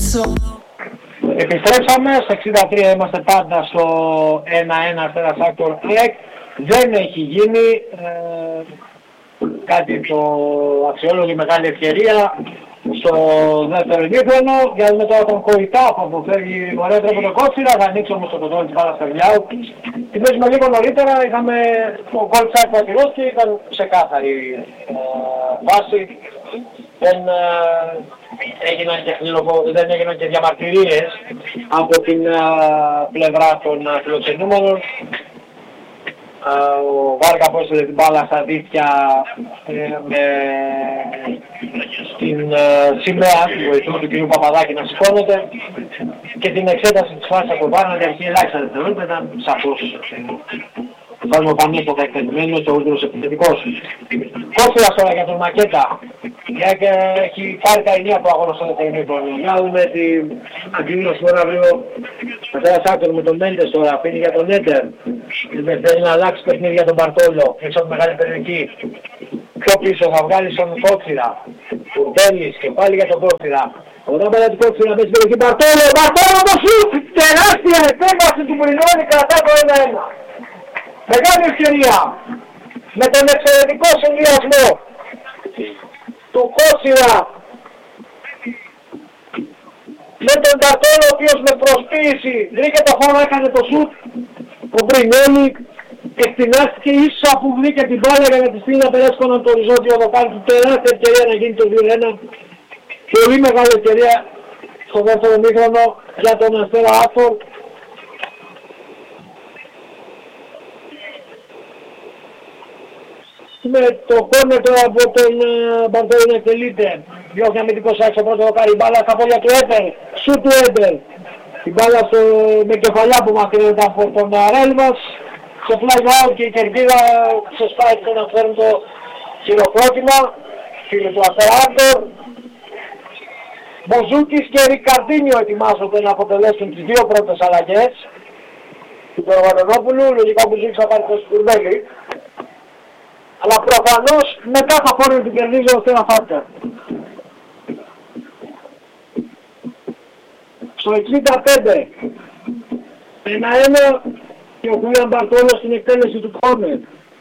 Επιστρέψαμε, στο 63 είμαστε πάντα στο 1-1 Αστέρας Άκτορ ΑΕΚ. Δεν έχει γίνει κάτι το αξιόλογη μεγάλη ευκαιρία στο δεύτερο ημίχρονο. Για να δούμε τώρα τον Κοϊτά που αποφεύγει ωραία τρόπο το Κότσιρα. Θα ανοίξει όμως το κοντρόλ της μπάλας Σταυλιάου. Την παίζουμε λίγο νωρίτερα, είχαμε το γκολ τσάκ που ακυρώθηκε, ήταν ξεκάθαρη βάση. Δεν έγιναν και διαμαρτυρίες από την πλευρά των φιλοξενούμενων. Ο Βάργα που έστειλε την μπάλα στα δίχτυα με την σημαία του βοηθού του κ. Παπαδάκη να σηκώνεται και την εξέταση της φάσης από πάνω να διαρχεί ελάχιστα δευτερόλεπτα, ήταν σαφώς. Βάζουμε πανίστατα εκτεθειμένος και ο ούτρος επιθετικός. Κόφυλας τώρα για τον Μακέτα. Έχει πάρει τα ενία του αγώνα στο δεύτερο ημίχρονο. Για να δούμε την αντιδήλωση τώρα αύριο. Αστέρας Άκτορ με τον Μέντες τώρα. Αφήνει για τον Έντερ. Θέλει να αλλάξει παιχνίδι για τον Μπαρτόλο. Έξω από τη μεγάλη περιοχή. Πιο πίσω θα βγάλει στον Κότσιρα. Κουρτέλης και πάλι για τον Κότσιρα. Ωραία μπαλά του Κότσιρα μέσα στην περιοχή. Μπαρτόλο. Μπαρτόλο το σουτ. Τεράστια επέμβαση του Μπρινιόλη κρατά το 1-1. Μεγάλη ευκαιρία με τον εξαιρετικό συνδυασμό του Κότσιρα με τον Μπαρτόλο, ο οποίος με προσποίηση βρήκε το χώρο, έκανε το σουτ. Ο Μπρινιόλη εκτινάστηκε ίσα που βρήκε την μπάλα για να τη στείλει να περάσει τον οριζόντιο δοκάρι του. Τεράστια ευκαιρία να γίνει το 2-1. Πολύ μεγάλη ευκαιρία στο δεύτερο ημίχρονο για τον Αστέρα Άκτορ. Με το κόρνερ τώρα από τον Μπαρτόλο να εκτελείται. Διώχνει αμυντικός άξιο πρώτο δοκάρι, μπάλα στα πόδια του Έντερ. Σου του Έντερ. Η μπάλα με κεφαλιά που μακρύνεται από τον Ρέλβας. Στο fly out και η κερκίδα ξεσπάει να φέρουν το χειροκρότημα. Φίλοι του Αστέρα Άκτορ. Μποζούκης και Ρικαρντίνιο ετοιμάζονται να αποτελέσουν τις δύο πρώτες αλλαγές του Πορογανοπούλου. Λογικά ο Μποζούκης θα πάρει το Σκουρβέλη. Αλλά προφανώς μετά θα φόρει την κερδίζει ο Αστέρας Άκτορ. Στο 65 1-1 και ο Χουλιάν Μπαρτόλο στην εκτέλεση του κόρνερ.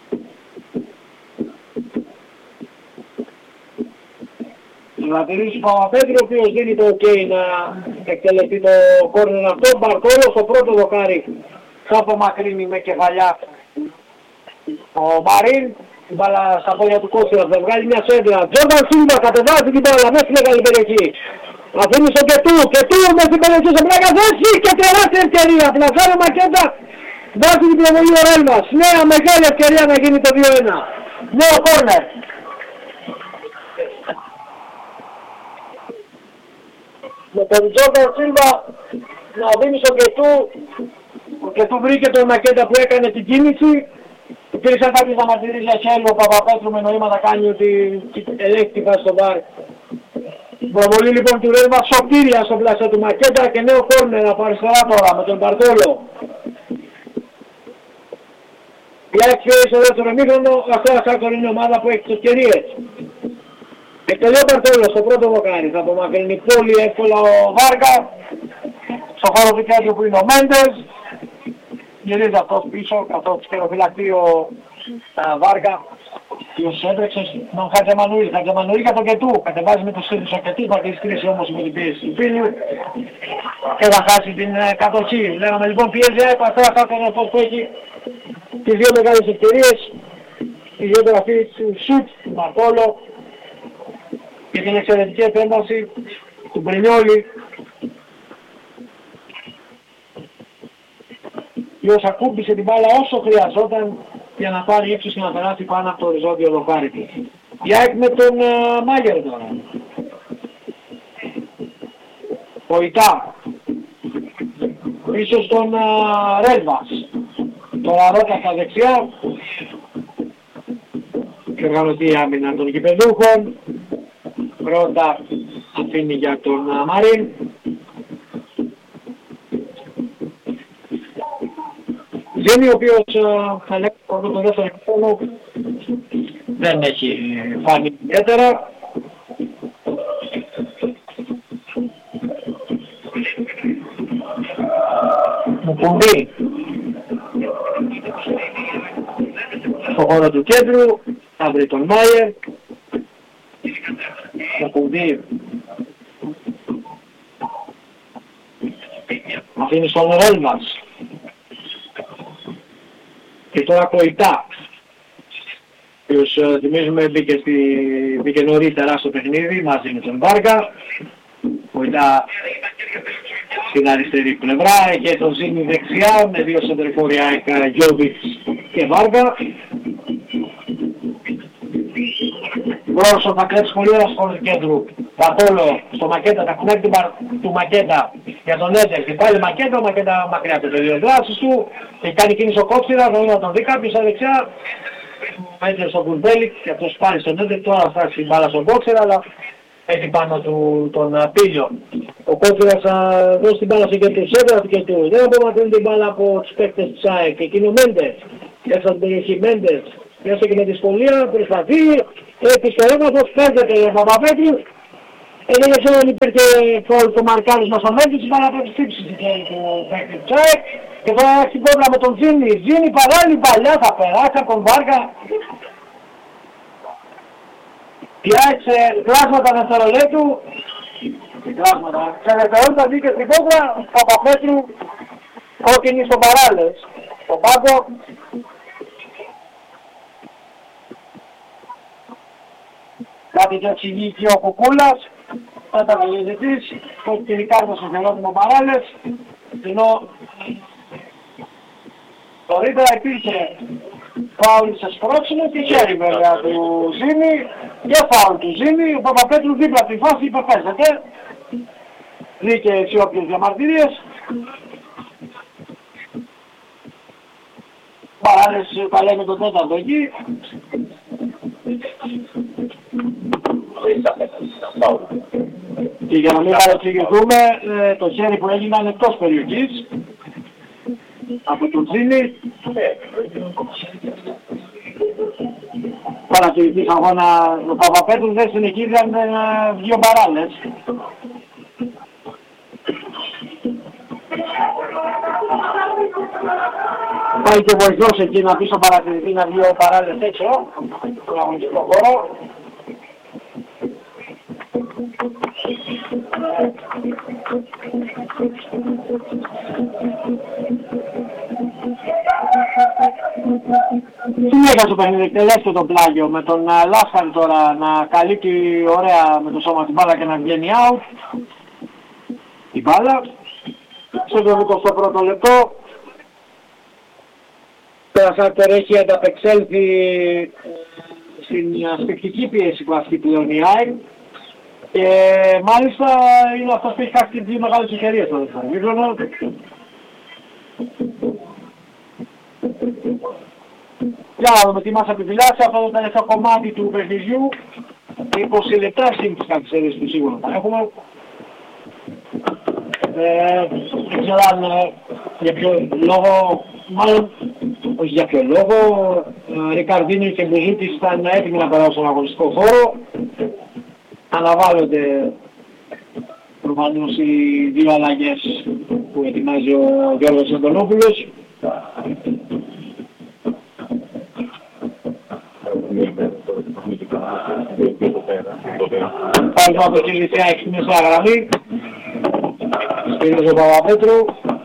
Λατηρής Παπαπέτρου, ο οποίος δίνει το OK να εκτελεστεί το κόρνερ αυτό. Μπαρτόλο στο πρώτο δοκάρι θα απομακρύνει με κεφαλιά ο Μαρίν. Την μπάλα στα πόδια του Κότσιρα, θα βγάλει μια σέντρα. Τζόρνταν Σίλβα κατεβάζει την μπάλα μέσα στη μεγάλη περιοχή. Αφήνει στον Κετού μέσα στην περιοχή σε μια θέση και τεράστια ευκαιρία. Πλασάρει ο Μακέντα, βάζει την προβολή ο Ρέλβας. Νέα μεγάλη ευκαιρία να γίνει το 2-1. Νέο κόρνερ. Με τον Τζόρνταν Σίλβα να δίνει στον Κετού. Ο Κετού βρήκε τον Μακέντα που έκανε την κίνηση. Υπήρξαν κάποιες αμαρτυρίες για χέλο, ο Παπαπέτρου με νοήματα κάνει ότι ελέγχει τη βάση στο βάρ. Προβολή λοιπόν του Ρέλβα, σωτήρια στο πλάσιο του Μακέντα και νέο κόρνερ από αριστερά τώρα με τον Μπαρτόλο. Η άξιο στο δεύτερο ημίχρονο, ο Αστέρας Άκτορ είναι ομάδα που έχει τις ευκαιρίες. Εκτελεί ο Μπαρτόλο στο πρώτο δοκάρι, θα απομακρυνεί πολύ εύκολα ο Βάργα. Στο χώρο του κέντρου που είναι ο Μέντες. Γυρίζει αυτός πίσω, καθώς χειροφυλακτεί ο Βάργα. Ποιος έτρεξε τον Χατζεμανουήλ. Χατζεμανουήλ για τον Κετού. Κατεβάζει με το σύνδεσο ο Κετού, θα της κρίση όμως με την πίεση του Πίνιου. Και θα χάσει την κατοχή. Λέγαμε λοιπόν πιέζει ο Αστέρας Άκτορ είναι αυτός που έχει τις δύο μεγάλες ευκαιρίες. Η γεωγραφή του Σουτ, του Μπαρτόλο και την εξαιρετική επέμβαση του Μπρινιόλη. Ποιος ακούμπησε την μπάλα όσο χρειαζόταν για να πάρει ύψος και να περάσει πάνω από το οριζόντιο δοκάρι του. Η ΑΕΚ με τον Μάγερ τώρα. Κοϊτά. Πίσω στον Ρέλβας. Τώρα Ρότα στα δεξιά. Και οργανωτή άμυνα των γηπεδούχων. Ρότα αφήνει για τον Μαρίν. Ζήνη ο οποίος θα λέγει το δεύτερο χρόνο δεν έχει φάνει ιδιαίτερα. Μουκουντή στο χώρο του κέντρου, θα βρει τον Μάιερ. Μουκουντή αφήνει στον Ρόλμας. Και τώρα Κοϊτά, ο οποίος θυμίζουμε μπήκε νωρίτερα στο παιχνίδι μαζί με τον Βάργα. Κοϊτά στην αριστερή πλευρά και τον Ζήνη δεξιά με δύο σεντερφόρια Γιώβιτς και Βάργα. Μπρόσο θα κλέψει πολύ ώρα στο κέντρο. Παπόλο στο Μακέτα, θα κουνάει την του Μακέτα για τον Έντερ. Και πάλι Μακέτα, ο Μακέτα μακριά από το δύο δράσεις του. Έχει κάνει κίνηση ο Κόψιρα, δεν να τον δει κάποιος στα δεξιά. Έτρεψε στον Κουρμπέλη και αυτός πάλι στον Έντερ. Τώρα θα φτάσει την μπάλα στον Κόψιρα, αλλά έχει πάνω του τον Πίλιο. Ο Κόψιρας θα δώσει την μπάλα και του Σέβρα και του. Δεν απομακρύνει την μπάλα από τους παίκτες της ΑΕΚ. Εκείνο ο Μέντες. Έξω από την περιοχή Μέντες. Μέσα και με δυσκολία προσπαθεί. Της περίμετρος παίρνεται ο Παπαπέτρου. Δεν ξέρω αν υπήρχε το μαρκάρισμα στο Μέντες, αλλά πρέπει στύψη του παίκτη της ΑΕΚ. Και τώρα έχει κόμπλα με τον Τζίνι. Τζίνι παράλληλη παλιά θα περάσει από τον Βάργα. Πιάτσε κλάσματα δευτερολέπτου. Κλάσματα. Σε δευτερόλεπτα βγήκε στην κόμπλα. Παπαπέτρου κόκκινη στο παράλληλες. Στο πάγκο. Κάτι και εξηγεί και ο Κουκούλας. Θα τα βελεζητής. Κόκκινη κάρτα στο Γερόνιμο Παράλληλες. Ενώ νωρίτερα υπήρχε φάουλ σε σπρώξιμο και χέρι βέβαια του Ζήνη και φάουλ του Ζήνη. Ο Παπαπέτρου δίπλα από τη φάση υπεπέζεται. Δίκαι αισιόπιες διαμαρτυρίες. Παράλληλες τα λέμε τον τέταρτο εκεί. Και για να μην παρεξηγηθούμε, το χέρι που έγινε είναι εκτός περιοχής από τον Τζίνι. Παρατηρητής αγώνα, ο Παπαπέτρου δεν συνεχίζει αν δεν βγει ο Παράλληλες. Πάει και βοηθός εκεί να πει στον παρατηρητή να βγει ο Παράλληλες έξω, στον αγωνιστικό χώρο. Συνέχεια στο παιχνίδι, εκτελέστε το πλάγιο με τον Λάσκαρη τώρα να καλύπτει ωραία με το σώμα την μπάλα και να βγαίνει out. Η μπάλα. Στο 21ο λεπτό. Τώρα Σάκτερ έχει ανταπεξέλθει στην ασπεκτική πίεση που ασκεί πλέον η ΑΕΚ. Και μάλιστα είναι αυτός που έχει χάσει δύο μεγάλες ευκαιρίες στο δεύτερο. Για να δούμε τι μας επιφυλάσσει αυτό το τελευταίο κομμάτι του παιχνιδιού. 20 λεπτά στην καθυστέρηση του σίγουρα θα έχουμε. Δεν ξέρω αν για ποιο λόγο, μάλλον όχι για ποιο λόγο, Ρικαρδίνιο και Μπουζούτης ήταν έτοιμοι να περάσουν στον αγωνιστικό χώρο. Αναβάλλονται προφανώς οι δύο αλλαγές που ετοιμάζει ο Γιώργος Αντωνόπουλος. Πάλι το αποκίνηση ΑΕΚ μέσα γραμμή. Σπύρος ο Παπαπέτρου.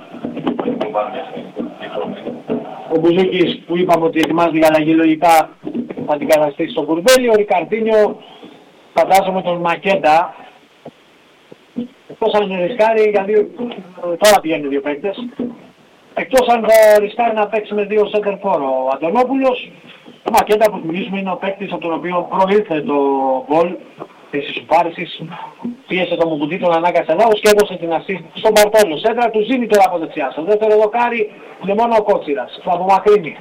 Ο Μπουζούκης που είπαμε ότι ετοιμάζει για αλλαγή λογικά θα την καταστήσει στο Κουρμπέλι. Ο Ρικαρδίνιο φαντάζομαι τον Μακέντα. Εκτός αν ρισκάρει, γιατί τώρα πηγαίνουν δύο παίκτες. Εκτός αν θα ρισκάρει να παίξει με δύο center for ο Αντωνόπουλος. Ο Μακέντα που θυμίζουμε είναι ο παίκτης από τον οποίο προήλθε το γκολ της ισοπάρησης. Πίεσε το Μουκουντή, τον ανάγκασε λαός και έδωσε την assist στον Παρτόλιο. Σέντρα του Ζήνη τώρα από δεξιά. Στο δεύτερο δοκάρι είναι μόνο ο Κότσιρας. Το απομακρύνει.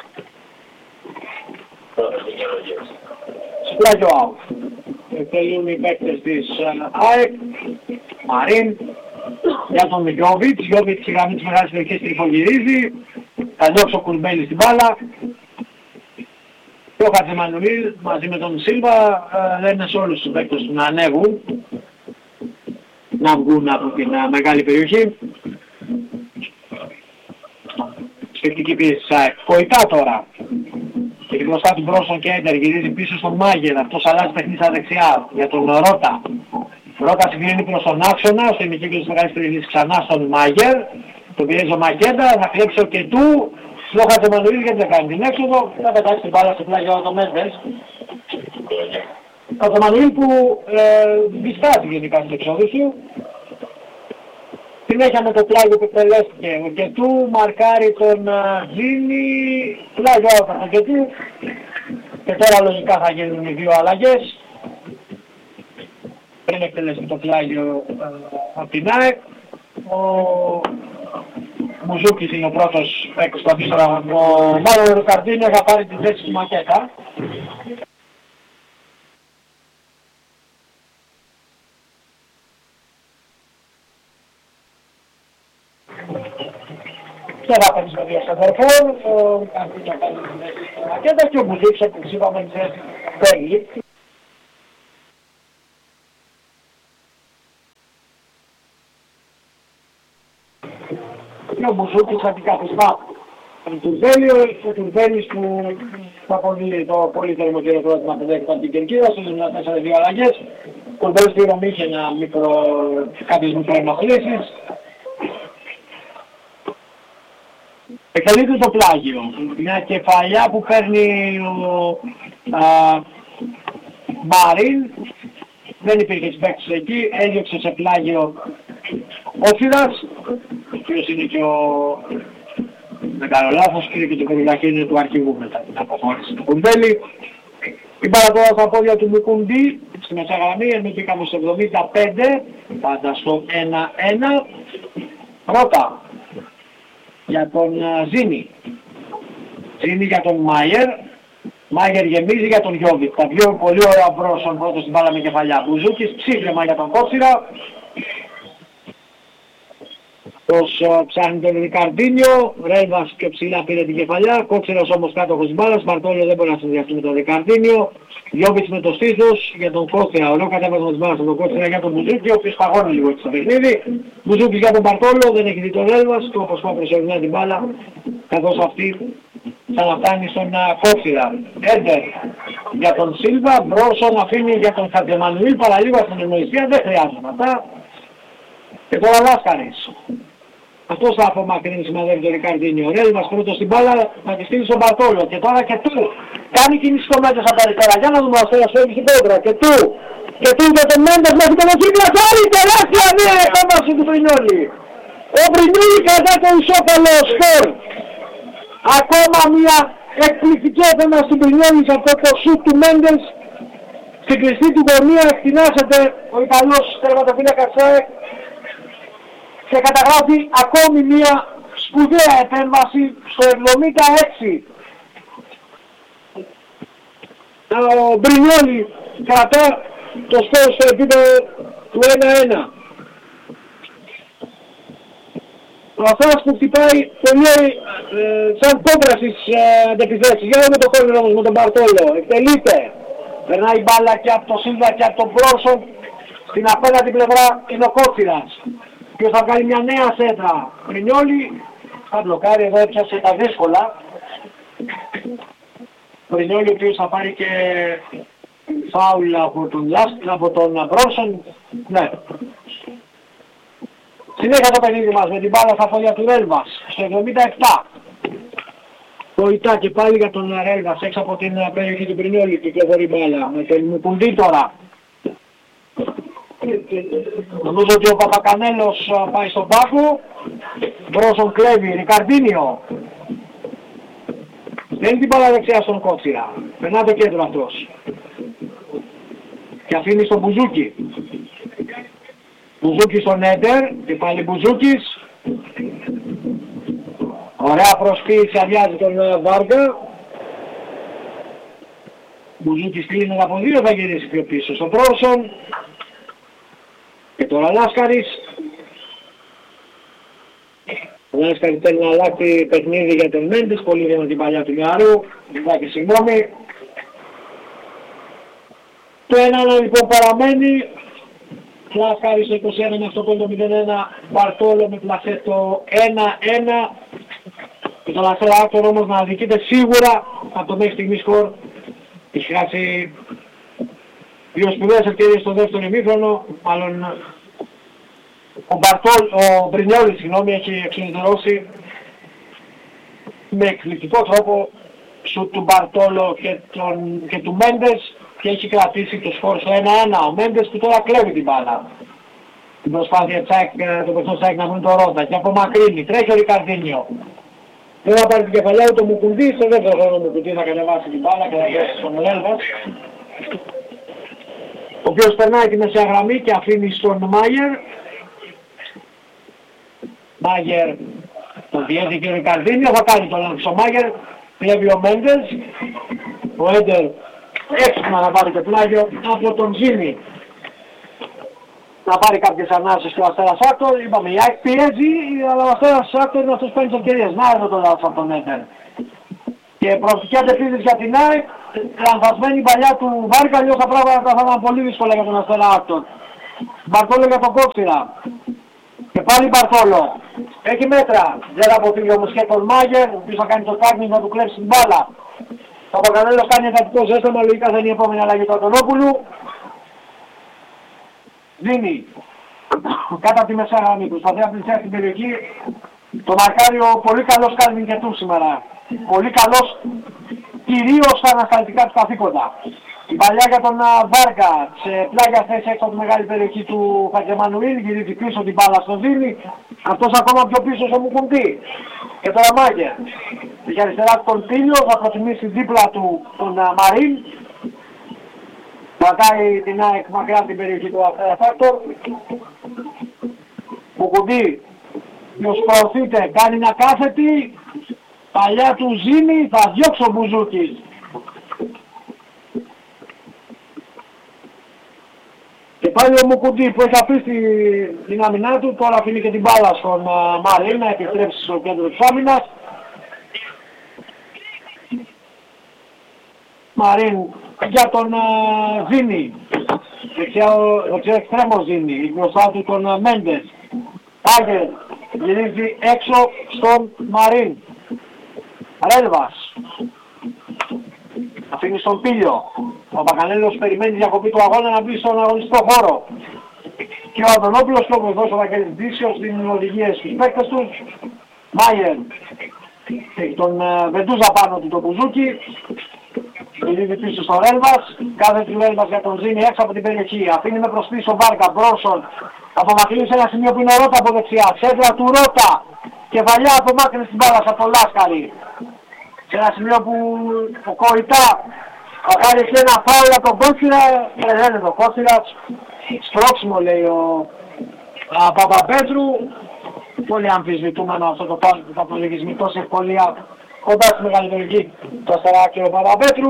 Σπλάγιο out. Εκτελούν οι παίκτες της ΑΕΚ. Μαρίν. Για τον Γιώβιτς. Γιώβιτς στη γραμμή της μεγάλης περιοχής τριφογυρίζει. Θα διώξει ο Κουρμπέλης στην μπάλα. Και ο Χατζημανουήλ μαζί με τον Σίλβα λένε σε όλους τους παίκτες να ανέβουν. Να βγουν από την μεγάλη περιοχή. επιθετική πίεση της ΑΕΚ. Κοητά τώρα. Και μπροστά του Μπρόσον και Έντερ γυρίζει πίσω στον Μάγερ. Αυτός αλλάζει παιχνίδι στα δεξιά για τον Ρότα. Ρότα συγκλίνει προς τον άξονα, στο ημικύκλο της μεγαλύτερης λύσης ξανά στον Μάγερ. Τον πιέζει ο Μακέντα, να κλέψει ο Κετού. Στο Χατζημανουήλ γιατί δεν κάνει την έξοδο. Θα πετάξει την μπάλα στο πλάγιο το Μέντες. Χατζημανουήλ που διστάζει γενικά στις εξόδους του. Συνέχεια με το πλάγιο που εκτελέστηκε ο Κετού, μαρκάρει τον Τζίνι, πλάγιο από τον Κετού. Και τώρα λογικά θα γίνουν οι δύο αλλαγές. Πριν εκτελέσει το πλάγιο από την ΑΕΚ. Ο Μουζούκης είναι ο πρώτος παίκτης που αντίστοιχα. Ο Ρικαρντίνιο θα πάρει τη θέση του Μακέτα. Και θα παίρνει στο δύο σεντερφόρ, ο Ρικαρντίνιο θα πάρει τη θέση του Μακέτα και ο Μουζούκης όπως είπαμε τη θέση του Μπέγγι. Και ο Μπουζούκης αντικαθιστά τον Τουρβέλιο, ο Τουρβέλης που θα αποδεί το πολύ θερμοκαιρό πρότυμα που δέχεται από την Κερκίδα, στις 4-2 αλλαγές. Ο Τουρβέλης στη Ρωμή είχε κάποιες μικροενοχλήσεις. Εκτελείται το πλάγιο, μια κεφαλιά που παίρνει ο Μαρίν. Δεν υπήρχε παίκτης εκεί, έδιωξε σε πλάγιο ο Φίδας, ο οποίος είναι και δεν κάνω λάθος, και το περιδαχύνιο του αρχηγού μετά την αποχώρηση του Κουντέλη. Η μπάλα τώρα στα πόδια του Μικουντή, στη μεσαγραμμή, εννοηθήκαμε στο 75, πάντα στο 1-1. Πρώτα για τον Ζίνι, Ζίνι για τον Μάιερ. Μάγερ γεμίζει για τον Γιώβιτ. Τα δύο πολύ ωραία Μπρόσον πρώτος στην μπάλα με κεφαλιά. Μπουζούκης ψύχρεμα για τον Κότσιρα. Πως ψάχνει τον Ρικαρντίνιο. Ρέλβας και ψηλά πήρε την κεφαλιά. Κότσιρας όμως κάτοχος της μπάλας. Μπαρτόλιο δεν μπορεί να συνδυαστεί με τον Ρικαρντίνιο. Γιώβιτς με το στήθος για τον Κότσιρα. Ωραίο κατέβασμα της μπάλας από τον Κότσιρα για τον Μπουζούκη, ο οποίος παγώνει λίγο στο παιχνίδι. Μπουζούκης για τον Μπαρτόλιο, δεν έχει δει τον Ρέλβας. Του όπως πάει προσωρινά την μπάλα. Καθώς αυτή ξαναφτάνει στον Κότσιρα. Έντερ για τον Σίλβα, Μπρόσον αφήνει για τον Χατζημανουήλ, παραλίγο στην εννοησία, δεν χρειάζονται αυτά. Και τώρα Λάσκαρης. Αυτός θα απομακρύνει σημαδεύει τον Ρικαρντίνιο. Ο Ρέλβας πρώτος στην μπάλα, θα τη στείλει στον Μπαρτόλιο. Και τώρα και του κάνει κίνηση στο Μέντες από τα αριστερά. Για να δούμε ο Αστέρας φεύγει στην πέντρα. Και του για τον Μέντες μέχρι τον Οτσίκλα. Άλλη τεράστια μία επέμβαση του Μπρινιόλη. Ο Μπρινιόλη κατά το ισόφαλο σκορ. Ακόμα μια εκπληκτική επέμβαση του Μπρινιόλη σε αυτό το σουτ του Μέντες. Στην κλειστή του γωνία εκτινάσεται ο Ιταλός τερματοφύλακας ΑΕΚ και καταγράφει ακόμη μια σπουδαία επέμβαση στο 76. Ο Μπρινιόλη κρατά το σκορ στο επίπεδο του 1-1. Ο Αθάς που χτυπάει πολύ σαν κόντρα στις αντεπιθέσεις. Για να δούμε το κόρνερ όμως με τον Μπαρτόλο. Εκτελείται. Περνάει μπάλα και από τον Σίλβα και από τον Μπρόσον. Στην απέναντι πλευρά είναι ο Κότσιρας. Και θα βγάλει μια νέα σέντρα. Πρινιόλι θα μπλοκάρει, εδώ έπιασε τα δύσκολα. Πρινιόλι ο οποίος θα πάρει και φάουλ από τον Μπρόσον. Ναι. Συνέχεια το παιχνίδι μας με την μπάλα στα πόδια του Ρέλβας. Στο 77. Βοητά και πάλι για τον Ρέλβας έξω από την περιοχή του Πρινιόλι κυκλοφορεί μπάλα. Με τον Μουκουντή τώρα. Νομίζω ότι ο Παπακανέλος πάει στον πάγκο. Μπρόσον κλέβει, Ρικαρντίνιο. Στέλνει την μπάλα δεξιά στον Κότσιρα. Περνά το κέντρο αυτός. Και αφήνει στον Μπουζούκι. Μπουζούκι στον Έντερ. Και πάλι Μπουζούκης. Ωραία προσποίηση, αδειάζει τον Βάργα. Μπουζούκης κλείνει από δύο, θα γυρίσει πιο πίσω στον Μπρόσον. Και τώρα Λάσκαρης. Ο Λάσκαρης θέλει να αλλάξει παιχνίδι για τον Μέντες, πολύ για την παλιά του Μιαρού. Λιγάκι συγγνώμη. Το 1-1 λοιπόν παραμένει. Λάσκαρης στο 21 με αυτό το 0-1. Μπαρτόλο με πλασέ το 1-1. Και τον Αστέρα Άκτορ όμως να αδικείται σίγουρα από το μέχρι στιγμή σκορ. Έχει χάσει δύο σπουδαίες ευκαιρίες στο δεύτερο ημίχρονο, μάλλον ο Μπρινιόλης, έχει εξουδετερώσει με εκπληκτικό τρόπο σου του Μπαρτόλο και του Μέντες και έχει κρατήσει το σκορ στο 1-1. Ο Μέντες που τώρα κλέβει την μπάλα. Την προσπάθεια το παιχνό Τσάκ να βρουν το Ρότα και απομακρύνει. Τρέχει ο Ρικαρδίνιο. Δεν θα πάρει την κεφαλιά του το Μουκουντή, στο δεύτερο χρόνο Μουκουντή θα κατεβάσει την μπάλα και θα πιέσει στον Λέλβας. Ο οποίος περνάει τη μεσαία γραμμή και αφήνει στον Μάγερ. Μάγερ τον πιέζει και ο Ρικαρδίνιο, θα κάνει τον λάθος ο Μάγερ. Πιέζει ο Μέντες. Ο Έντερ έξυπνα να πάρει το πλάγιο από τον Ζήνη. Να πάρει κάποιες ανάσες και ο Αστέρας Άκτορ. Είπαμε η ΑΕΚ πιέζει, αλλά ο Αστέρας Άκτορ είναι αυτός που παίρνει τις ευκαιρίες. Να εδώ το λάθος από τον Έντερ. Και προοπτική αντεπίθεση για την ΑΕΚ, λανθασμένη η παλιά του Βάρκα, αλλιώς τα πράγματα θα ήταν πολύ δύσκολα για τον Αστέρα Άκτορ. Μπαρτόλο για τον Κόξιρα. Και πάλι Μπαρτόλο. Έχει μέτρα. Δεν αποτύχει όμως και τον Μάγερ, ο οποίος θα κάνει το τάγνινγκ να του κλέψει την μπάλα. Ο Παπακανέλος κάνει εντατικό ζέσταμα, λογικά θα είναι η επόμενη αλλαγή του Αντωνόπουλου. Δίνει κάτω από τη μεσαία γραμμή, προσπαθεί να πλησιάσει την περιοχή. Το μαρκάρει ο πολύ καλός Κάλβιν και του σήμερα. Πολύ καλός κυρίως στα ανασταλτικά του καθήκοντα. Η παλιά για τον Βάρκα σε πλάγια θέση έξω από τη μεγάλη περιοχή του Χατζεμανουήλ, γυρίζει πίσω την μπάλα στο Δίνη. Αυτός ακόμα πιο πίσω στο Μουκουντή. Και τώρα Μάγκερ. Για αριστερά τον Τίλιο, θα προτιμήσει δίπλα του τον Μαρίν. Πατάει την ΑΕΚ μακριά την περιοχή του Αστέρα Άκτορ. Μουκουντή, ποιος προωθείται, κάνει μια κάθετη. Παλιά του Ζήνη, θα διώξει ο Μπουζούκης. Και πάλι ο Μουκουντή που έχει αφήσει την άμυνά του, τώρα αφήνει και την μπάλα στον Μαρίν να επιστρέψει στο κέντρο της άμυνας. Μαρίν για τον Ζήνη. Δεξιά εξτρέμο Ζήνη, μπροστά του τον Μέντες. Άγερ γυρίζει έξω στον Μαρίν. Ρέλβας. Αφήνει στον Πίλιο. Ο Παπακανέλος περιμένει τη διακοπή του αγώνα να μπει στον αγωνιστικό χώρο. Και ο Αντωνόπουλος και ο βοηθός ο Βαγγέλης Ντίσιος δίνουν οδηγίες στους παίκτες τους. Μάιερ. Έχει τον Βεντούζα πάνω του το Μπουζούκι. Γυρίζει πίσω στον Ρέλβας. Κάθε του Ρέλβας για τον Ζήνη έξω από την περιοχή. Αφήνει με προς πίσω Βάρκα, Μπρόσον. Απομακρύνει σε ένα σημείο που είναι ο Ρότα από δεξιά. Σέντρα του Ρότα. Κεφαλιά απομάκρυνση στην μπάλα από τον Λάσκαρη. Σε ένα σημείο που ο Κοριτά θα πάρει και ένα φάουλ από τον Κότσιρα. Δεν είναι το Κότσιρα. Σπρώξιμο λέει ο Παπαπέτρου. Πολύ αμφισβητούμενο αυτό το φάουλ που θα απολογισμεί τόση ευκολία κοντά στη μεγάλη περιοχή του Αστεράκη ο Παπαπέτρου.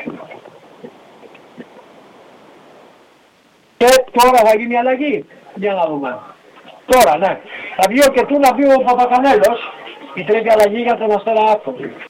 Και τώρα θα γίνει η αλλαγή. Για να δούμε. Τώρα ναι. Θα βγει ο Κετού, να βγει ο Παπακανέλος. Η τρίτη αλλαγή για τον Αστέρα Άκτορ.